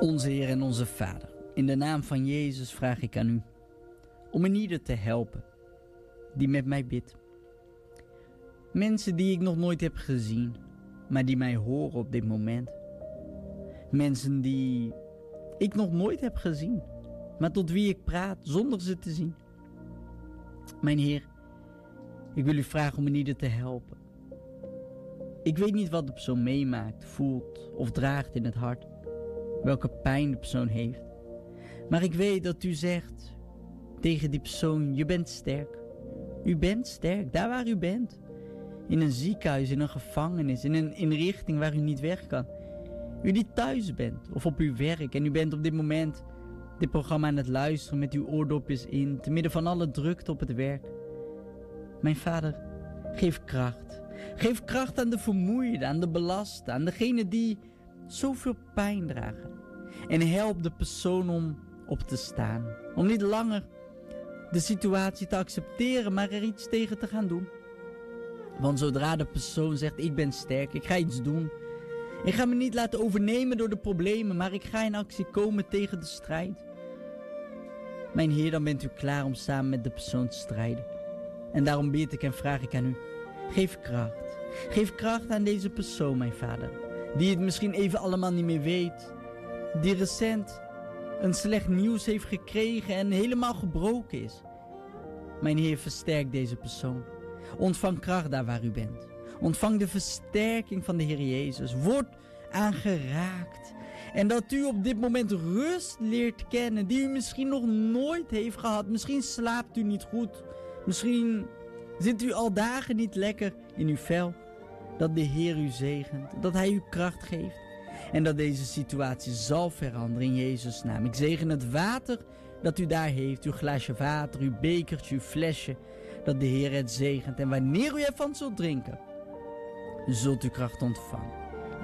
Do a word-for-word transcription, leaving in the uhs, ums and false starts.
Onze Heer en onze Vader, in de naam van Jezus vraag ik aan u om een ieder te helpen die met mij bidt. Mensen die ik nog nooit heb gezien, maar die mij horen op dit moment. Mensen die ik nog nooit heb gezien, maar tot wie ik praat zonder ze te zien. Mijn Heer, ik wil u vragen om een ieder te helpen. Ik weet niet wat de persoon meemaakt, voelt of draagt in het hart. Welke pijn de persoon heeft. Maar ik weet dat u zegt tegen die persoon, je bent sterk. U bent sterk, daar waar u bent. In een ziekenhuis, in een gevangenis, in een inrichting waar u niet weg kan. U die thuis bent of op uw werk en u bent op dit moment dit programma aan het luisteren met uw oordopjes in, te midden van alle drukte op het werk. Mijn Vader, geef kracht. Geef kracht aan de vermoeide, aan de belaste, aan degene die zoveel pijn dragen. En help de persoon om op te staan. Om niet langer de situatie te accepteren, maar er iets tegen te gaan doen. Want zodra de persoon zegt, ik ben sterk, ik ga iets doen. Ik ga me niet laten overnemen door de problemen, maar ik ga in actie komen tegen de strijd. Mijn Heer, dan bent u klaar om samen met de persoon te strijden. En daarom bid ik en vraag ik aan u, geef kracht. Geef kracht aan deze persoon, mijn Vader. Die het misschien even allemaal niet meer weet. Die recent een slecht nieuws heeft gekregen en helemaal gebroken is. Mijn Heer, versterk deze persoon. Ontvang kracht daar waar u bent. Ontvang de versterking van de Heer Jezus. Word aangeraakt. En dat u op dit moment rust leert kennen die u misschien nog nooit heeft gehad. Misschien slaapt u niet goed. Misschien zit u al dagen niet lekker in uw vel. Dat de Heer u zegent. Dat Hij u kracht geeft. En dat deze situatie zal veranderen in Jezus' naam. Ik zegen het water dat u daar heeft. Uw glaasje water, uw bekertje, uw flesje. Dat de Heer het zegent. En wanneer u ervan zult drinken, zult u kracht ontvangen.